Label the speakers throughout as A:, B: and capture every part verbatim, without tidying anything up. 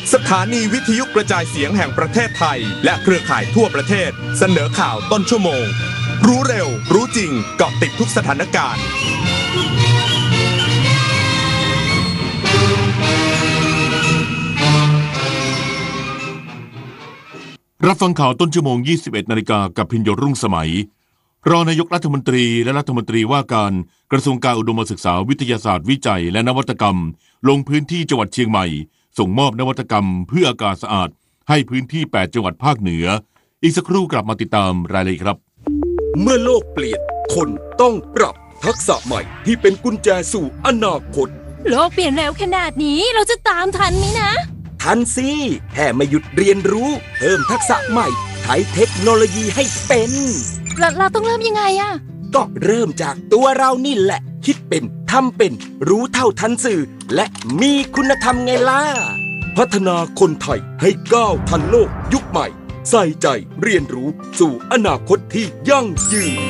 A: สถานีวิทยุกระจายเสียงแห่งประเทศไทยและเครือข่ายทั่วประเทศเสนอข่าวต้นชั่วโมงรู้เร็วรู้จริงเกาะติดทุกสถานการณ์
B: รับฟังข่าวต้นชั่วโมง ยี่สิบเอ็ดนาฬิกา กับพิญโยรุ่งสมัยรองนายกรัฐมนตรีและรัฐมนตรีว่าการกระทรวงการอุดมศึกษาวิทยาศาสตร์วิจัยและนวัตกรรมลงพื้นที่จังหวัดเชียงใหม่ส่งมอบนวัตกรรมเพื่ออากาศสะอาดให้พื้นที่แปดจังหวัดภาคเหนืออีกสักครู่กลับมาติดตามรายละเอียดครับ
C: เมื่อโลกเปลี่ยนคนต้องปรับทักษะใหม่ที่เป็นกุญแจสู่อนาคต
D: โลกเปลี่ยนเร็วขนาดนี้เราจะตามทันไหมนะ
C: ทันสิแค่ไม่หยุดเรียนรู้เพิ่มทักษะใหม่ใช้เทคโนโลยีให้เป็น
D: เราเราต้องเริ่มยังไงอะ
C: ก็เริ่มจากตัวเรานี่แหละคิดเป็นทำเป็นรู้เท่าทันสื่อและมีคุณธรรมไงล่ะพัฒนาคนไทยให้ก้าวทันโลกยุคใหม่ใส่ใจเรียนรู้สู่อนาคตที่ยั่งยืน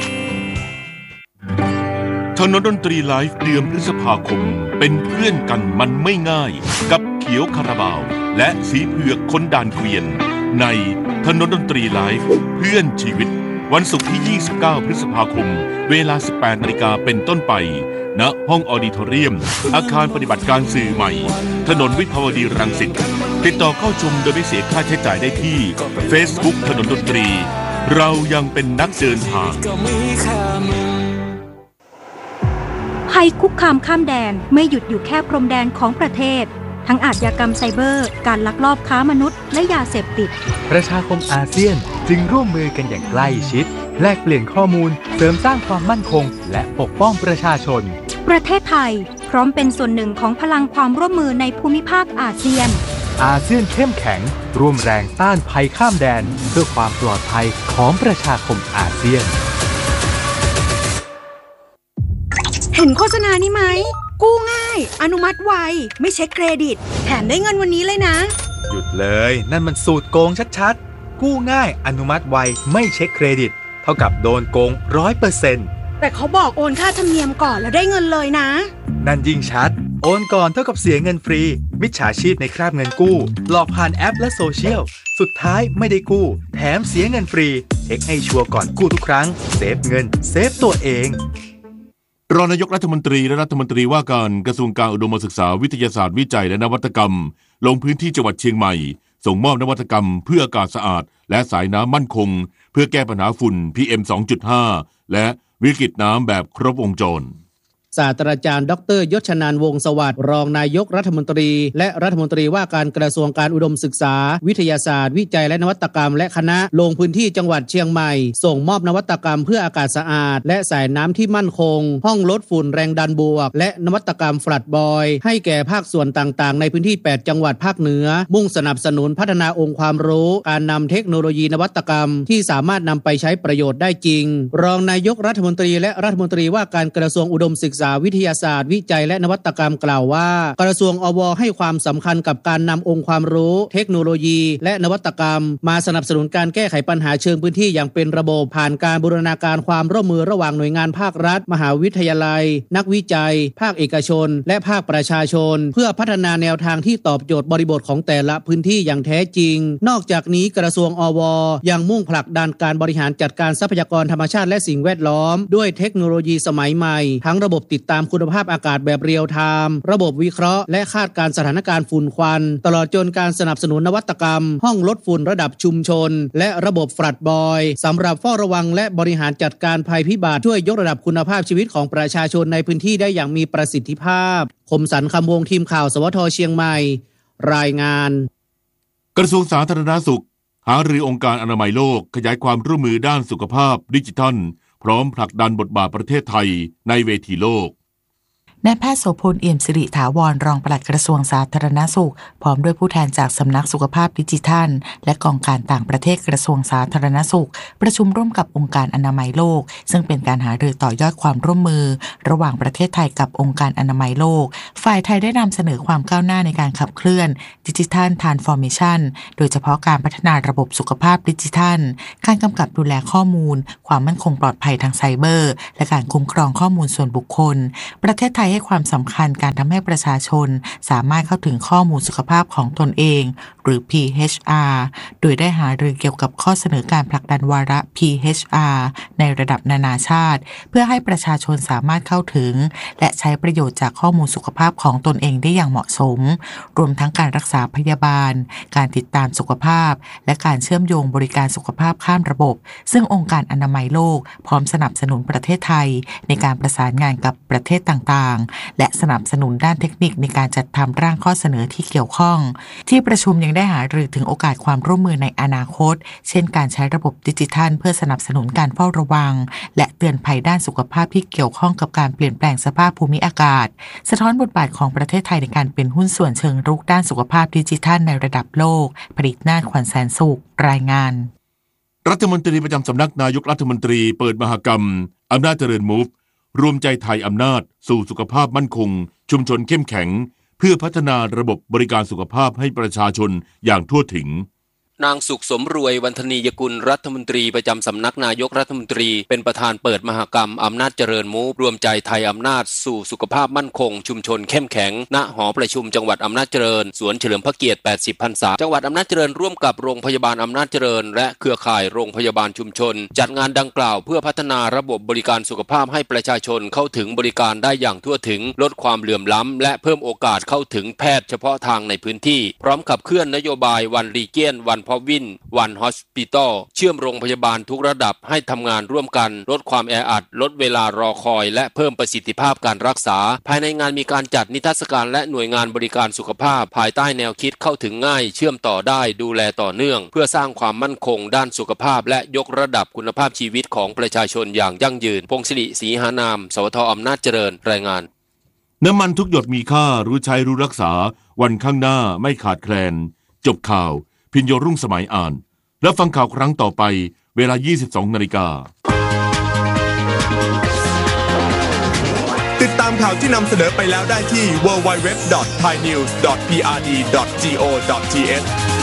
B: ถนนดนตรีไลฟ์เดือนพฤษภาคมเป็นเพื่อนกันมันไม่ง่ายกับเขียวคาราบาวและสีเผือกคนด่านเกวียนในถนนดนตรีไลฟ์เพื่อนชีวิตวันศุกร์ที่ยี่สิบเก้าพฤษภาคมเวลา สิบแปดนาฬิกา เป็นต้นไปณห้องออดิทอเรียมอาคารปฏิบัติการสื่อใหม่ถนนวิภาวดีรังสิตติดต่อเข้าชมโดยไม่เสียค่าใช้จ่ายได้ที่ Facebook ถนนดนตรีเรายังเป็นนักเดินทาง
E: ภัยคุกคามข้ามแดนไม่หยุดอยู่แค่พรมแดนของประเทศทั้งอาชญากรรมไซเบอร์การลักลอบค้ามนุษย์และยาเสพติด
F: ประชาคมอาเซียนจึงร่วมมือกันอย่างใกล้ชิดแลกเปลี่ยนข้อมูลเสริมสร้างความมั่นคงและปกป้องประชาชน
E: ประเทศไทยพร้อมเป็นส่วนหนึ่งของพลังความร่วมมือในภูมิภาคอาเซียน
F: อาเซียนเข้มแข็งร่วมแรงต้านภัยข้ามแดนเพื่อความปลอดภัยของประชาคมอาเซียน
G: เห็นโฆษณานี้ไหมกู้ง่ายอนุมัติไวไม่เช็คเครดิตแถมได้เงินวันนี้เลยนะ
F: หยุดเลยนั่นมันสูตรโกงชัดๆกู้ง่ายอนุมัติไวไม่เช็คเครดิตเท่ากับโดนโกง ร้อยเปอร์เซ็นต์
G: แต่เขาบอกโอนค่าธรรมเนียมก่อนแล้วได้เงินเลยนะ
F: นั่นยิ่งชัดโอนก่อนเท่ากับเสียเงินฟรีมิจฉาชีพในคราบเงินกู้หลอกผ่านแอปและโซเชียลสุดท้ายไม่ได้กู้แถมเสียเงินฟรีเช็คให้ชัวร์ก่อนกู้ทุกครั้งเซฟเงินเซฟตัวเอง
B: รองนายกรัฐมนตรีและรัฐมนตรีว่าการกระทรวงการอุดมศึกษาวิทยาศาสตร์วิจัยและนวัตกรรมลงพื้นที่จังหวัดเชียงใหม่ส่งมอบนวัตกรรมเพื่ออากาศสะอาดและสายน้ำมั่นคงเพื่อแก้ปัญหาฝุ่น พี เอ็ม สองจุดห้า และวิกฤตน้ำแบบครบวงจร
H: ศาสตราจารย์ดรยศนันท์วงศ์สวัสดิ์รองนายกรัฐมนตรีและรัฐมนตรีว่าการกระทรวงการอุดมศึกษาวิทยาศาสตร์วิจัยและนวัตกรรมและคณะลงพื้นที่จังหวัดเชียงใหม่ส่งมอบนวัตกรรมเพื่ออากาศสะอาดและสายน้ำที่มั่นคงห้องลดฝุ่นแรงดันบวกและนวัตกรรมฟลัดบอยให้แก่ภาคส่วนต่างๆในพื้นที่แปดจังหวัดภาคเหนือมุ่งสนับสนุนพัฒนาองค์ความรู้การนำเทคโนโลยีนวัตกรรมที่สามารถนำไปใช้ประโยชน์ได้จริงรองนายกรัฐมนตรีและรัฐมนตรีว่าการกระทรวงอุดมศึกษาวิทยาศาสตร์วิจัยและนวัตกรรมกล่าวว่ากระทรวงอวให้ความสำคัญกับการนำองค์ความรู้เทคโนโลยีและนวัตกรรมมาสนับสนุนการแก้ไขปัญหาเชิงพื้นที่อย่างเป็นระบบผ่านการบูรณาการความร่วมมือระหว่างหน่วยงานภาครัฐมหาวิทยาลัยนักวิจัยภาคเอกชนและภาคประชาชนเพื่อพัฒนาแนวทางที่ตอบโจทย์บริบทของแต่ละพื้นที่อย่างแท้จริงนอกจากนี้กระทรวงอวยังมุ่งผลักดันการบริหารจัดการทรัพยากรธรรมชาติและสิ่งแวดล้อมด้วยเทคโนโลยีสมัยใหม่ทั้งระบบติดตามคุณภาพอากาศแบบเรียลไทม์ระบบวิเคราะห์และคาดการณ์สถานการณ์ฝุ่นควันตลอดจนการสนับสนุนนวัตกรรมห้องลดฝุ่นระดับชุมชนและระบบฟลัดบอยสำหรับเฝ้าระวังและบริหารจัดการภัยพิบัติช่วยยกระดับคุณภาพชีวิตของประชาชนในพื้นที่ได้อย่างมีประสิทธิภาพคมสันต์คำวงทีมข่าวสวทเชียงใหม่รายงาน
B: กระทรวงสาธารณสุขหารือองค์การอนามัยโลกขยายความร่วมมือด้านสุขภาพดิจิทัลพร้อมผลักดันบทบาทประเทศไทยในเวทีโลก
I: นายแพทย์โสพลเอี่ยมสิริถาวรรองปลัดกระทรวงสาธารณสุขพร้อมด้วยผู้แทนจากสำนักสุขภาพดิจิทัลและกองการต่างประเทศกระทรวงสาธารณสุขประชุมร่วมกับองค์การอนามัยโลกซึ่งเป็นการหารือต่อยอดความร่วมมือระหว่างประเทศไทยกับองค์การอนามัยโลกฝ่ายไทยได้นำเสนอความก้าวหน้าในการขับเคลื่อนดิจิทัลทรานส์ฟอร์เมชันโดยเฉพาะการพัฒนาระบบสุขภาพดิจิทัลการกำกับดูแลข้อมูลความมั่นคงปลอดภัยทางไซเบอร์และการคุ้มครองข้อมูลส่วนบุคคลประเทศไทยให้ให้ความสำคัญการทำให้ประชาชนสามารถเข้าถึงข้อมูลสุขภาพของตนเองหรือ พี เอช อาร์ โดยได้หารือเกี่ยวกับข้อเสนอการผลักดันวาระ พี เอช อาร์ ในระดับนานาชาติเพื่อให้ประชาชนสามารถเข้าถึงและใช้ประโยชน์จากข้อมูลสุขภาพของตนเองได้อย่างเหมาะสมรวมทั้งการรักษาพยาบาลการติดตามสุขภาพและการเชื่อมโยงบริการสุขภาพข้ามระบบซึ่งองค์การอนามัยโลกพร้อมสนับสนุนประเทศไทยในการประสานงานกับประเทศต่างๆและสนับสนุนด้านเทคนิคในการจัดทำร่างข้อเสนอที่เกี่ยวข้องที่ประชุมยังได้หารือถึงโอกาสความร่วมมือในอนาคตเช่นการใช้ระบบดิจิทัลเพื่อสนับสนุนการเฝ้าระวังและเตือนภัยด้านสุขภาพที่เกี่ยวข้องกับการเปลี่ยนแปลงสภาพภูมิอากาศสะท้อนบทบาทของประเทศไทยในการเป็นหุ้นส่วนเชิงรุกด้านสุขภาพดิจิทัลในระดับโลกผลิตนาถ ขวัญแสนสุขรายงาน
B: รัฐมนตรีประจำสำนักนายกรัฐมนตรีเปิดมหกรรมอำนาจเจริญมูฟรวมใจไทยอำนาจสู่สุขภาพมั่นคงชุมชนเข้มแข็งเพื่อพัฒนาระบบบริการสุขภาพให้ประชาชนอย่างทั่วถึง
J: นางสุขสมรวยวันธนียกุลรัฐมนตรีประจำสำนักนายกรัฐมนตรีเป็นประธานเปิดมหกรรมอำนาจเจริญมูฟรวมใจไทยอำนาจสู่สุขภาพมั่นคงชุมชนเข้มแข็งณหอประชุมจังหวัดอำนาจเจริญสวนเฉลิมพระเกียรติแปดสิบพรรษาจังหวัดอำนาจเจริญร่วมกับโรงพยาบาลอำนาจเจริญและเครือข่ายโรงพยาบาลชุมชนจัดงานดังกล่าวเพื่อพัฒนาระบบบริการสุขภาพให้ประชาชนเข้าถึงบริการได้อย่างทั่วถึงลดความเหลื่อมล้ำและเพิ่มโอกาสเข้าถึงแพทย์เฉพาะทางในพื้นที่พร้อมขับเคลื่อนนโยบายวันรีเจียนวันพอวินวันฮอสปิตอลเชื่อมโรงพยาบาลทุกระดับให้ทำงานร่วมกันลดความแออัดลดเวลารอคอยและเพิ่มประสิทธิภาพการรักษาภายในงานมีการจัดนิทรรศการและหน่วยงานบริการสุขภาพภายใต้แนวคิดเข้าถึงง่ายเชื่อมต่อได้ดูแลต่อเนื่องเพื่อสร้างความมั่นคงด้านสุขภาพและยกระดับคุณภาพชีวิตของประชาชนอย่างยั่งยืนพงศิริศรีหานามสวทอำนาจเจริญรายงาน
B: น้ำมันทุกหยดมีค่ารู้ใช้รู้รักษาวันข้างหน้าไม่ขาดแคลนจบข่าวพิญโยรุ่งสมัยอ่านแล้วฟังข่าวครั้งต่อไปเวลา ยี่สิบสองนาฬิกา
A: ติดตามข่าวที่นำเสนอไปแล้วได้ที่ ดับเบิลยู ดับเบิลยู ดับเบิลยู ดอท ไทยนิวส์ ดอท พี อาร์ ดี ดอท โก ดอท ที เอช